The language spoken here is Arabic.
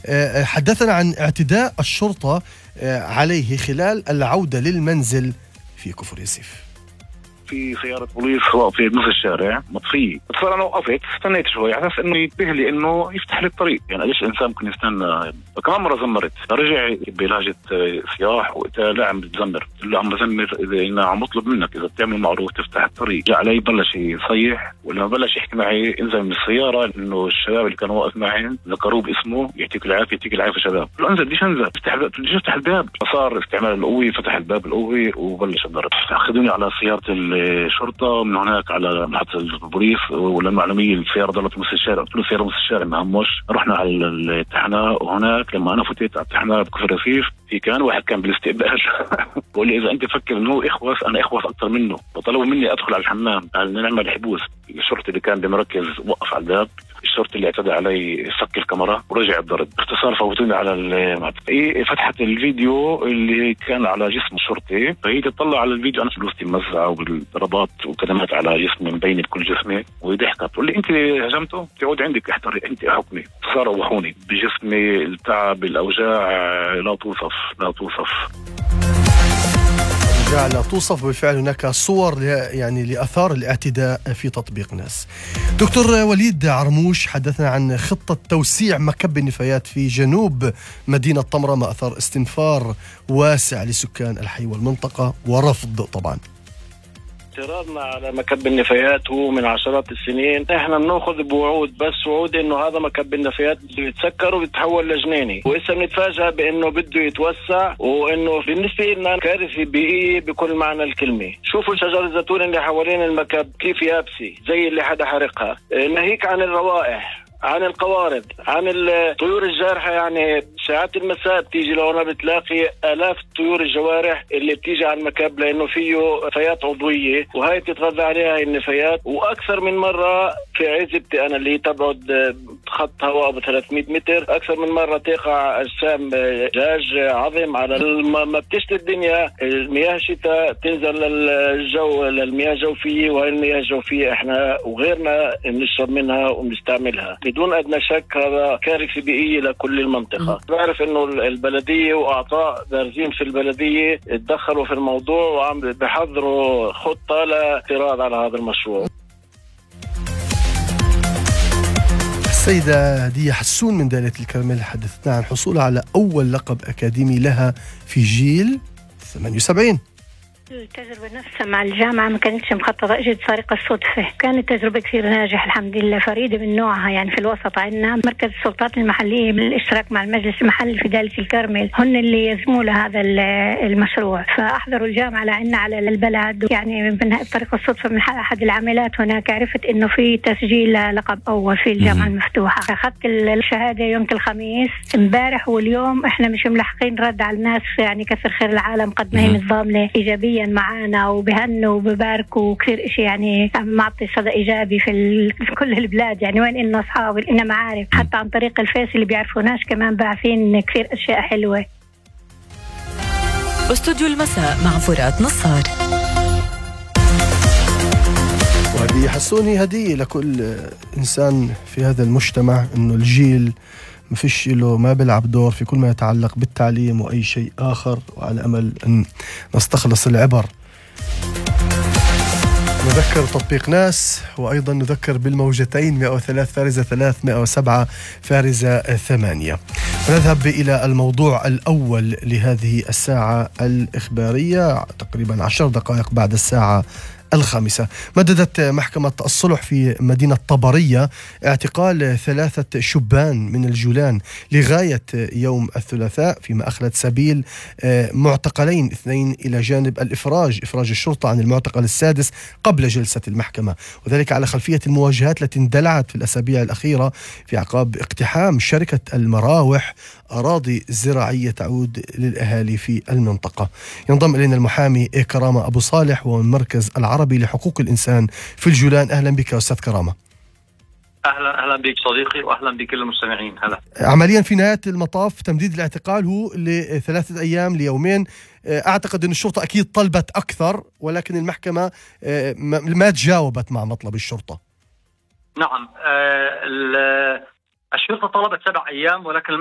حدثنا عن اعتداء الشرطة عليه خلال العودة للمنزل في كفر ياسيف. في سيارة بوليس واقفة بنص الشارع مطفية، صار أنا وقفت استنيت شوي على أساس إنه ينتبه لي إنه يفتح لي الطريق، يعني ليش الإنسان ممكن يستنى. كمان مرة زمرت، رجع بلهجة صياح وقتال عم بتزمر، قلت له عم بزمر إذا أنا عم بطلب منك إذا بتعمل معروف تفتح الطريق. جاء علي بلش يصيح، ولما بلش يحكي معي انزل من السيارة، إنه الشباب اللي كانوا واقف معي ذكروه باسمه، يعطيك العافية يعطيك العافية شباب. قلت له انزل، ليش انزل؟ افتح الباب. فصار استعمال القوة، فتح الباب القوة وبلش الضرب. أخذوني على سيارة الشرطة، من هناك على محطة البوليس، وللمعلومية السيارة ضلت نص الشارع. قلت له سيارة نص الشارع ما همش. رحنا على التحناء، وهناك لما أنا فتيت على التحناء بكفر ياسيف في كان واحد كان بالاستقبال بقول لي إذا أنت فكر إنه هو إخوس، أنا إخوس أكثر منه. وطلبوا مني أدخل على الحمام، على نعمل حبوس. الشرطي اللي كان بمركز وقف على الباب، الشرطي اللي اعتدى علي سك الكاميرا ورجع الضرب. باختصار فوتوني على فتحت الفيديو اللي كان على جسم الشرطي، فهي تطلع على الفيديو انا فلوسي موزعه وبالضربات وكلمات على جسمي مبينه بكل جسمي، وضحكت تقول لي انت هجمته تقعد عندك احتري انت حكمي. صاروا وحوني بجسمي، التعب، الاوجاع لا توصف لا توصف. لا توصف. بالفعل هناك صور يعني لأثار الاعتداء في تطبيق ناس. دكتور وليد عرموش، حدثنا عن خطة توسيع مكب النفايات في جنوب مدينة طمرة ما أثار استنفار واسع لسكان الحي والمنطقة ورفض طبعا. اعتراضنا على مكب النفايات هو من عشرات السنين. احنا بناخذ بوعود، بس وعود انه هذا مكب النفايات بده يتسكر ويتحول لجنيني، وإسا بنتفاجأ بانه بده يتوسع، وانه بالنسبه لنا كارثه بيئيه بكل معنى الكلمه. شوفوا شجر الزيتون اللي حوالين المكب كيف يابسه زي اللي حدا حرقها، ناهيك عن الروائح، عن القوارض، عن الطيور الجارحة. يعني ساعات المساء بتيجي لهنا بتلاقي آلاف الطيور الجوارح اللي بتيجي على المكب، لأنه فيه نفايات عضوية، وهي بتتغذى عليها النفايات. وأكثر من مرة في عزبتي أنا اللي تبعد خط هواء ب 300 متر، أكثر من مرة تقع أجسام دجاج عظم على ما بتشتي الدنيا. المياه الشتاء تنزل للجو، للمياه الجوفية، وهي المياه الجوفية إحنا وغيرنا بنشرب منها وبنستعملها بدون أدنى شك. هذا كارثة بيئية لكل المنطقة. بعرف إنه البلدية وأعضاء بارزين في البلدية اتدخلوا في الموضوع وعم بحضروا خطة لاعتراض على هذا المشروع. السيدة هدية حسون من دائرة الكرمل حدثتنا عن حصولها على أول لقب أكاديمي لها في جيل 78. التجربة نفسها مع الجامعة ما كانتش مخططة، اجت سارقة الصدفة. كانت تجربة كثير ناجحة الحمد لله، فريدة من نوعها. يعني في الوسط عندنا مركز السلطات المحلية بالاشتراك مع المجلس المحلي في دائرة الكرمل، هن اللي يزموا لهذا المشروع. فأحضروا الجامعة لعنا على البلد. يعني بطريقة الصدفة من أحد العاملات هناك عرفت إنه في تسجيل لقب أول في الجامعة المفتوحة. أخذت الشهادة يوم الخميس امبارح، واليوم إحنا مش ملحقين رد على الناس. يعني كثر خير العالم قد ما هي متضامنة إيجابيا معانا وبهنوا وبباركوا كثير إشي. يعني معطي صدى إيجابي في كل البلاد. يعني وين إلنا أصحاب، إلنا معارف، حتى عن طريق الفيس اللي بيعرفوناش كمان باعثين كثير أشياء حلوة. استوديو المساء مع فرات نصار. وهذه حسوني هدية لكل إنسان في هذا المجتمع، إنه الجيل ما فيش له ما بيلعب دور في كل ما يتعلق بالتعليم وأي شيء آخر، وعلى أمل أن نستخلص العبر. نذكر تطبيق ناس، وأيضا نذكر بالموجتين 103 فارزة 3 107 فارزة 8. ونذهب إلى الموضوع الأول لهذه الساعة الإخبارية، تقريبا 10 دقائق بعد الساعة 5. مددت محكمة الصلح في مدينة طبرية اعتقال 3 شبان من الجولان لغاية يوم الثلاثاء، فيما أخلت سبيل معتقلين 2 إلى جانب إفراج الشرطة عن المعتقل السادس قبل جلسة المحكمة، وذلك على خلفية المواجهات التي اندلعت في الأسابيع الأخيرة في عقاب اقتحام شركة المراوح أراضي زراعية تعود للأهالي في المنطقة. ينضم إلينا المحامي كرامة أبو صالح ومن مركز العربي لحقوق الإنسان في الجولان. أهلا بك أستاذ كرامة. أهلا بك صديقي، وأهلا بكل المستمعين. هلا. عمليا في نهاية المطاف تمديد الاعتقال هو ل3 أيام ليومين. أعتقد أن الشرطة أكيد طلبت أكثر، ولكن المحكمة ما تجاوبت مع مطلب الشرطة. نعم، الشرطة طلبت 7 أيام، ولكن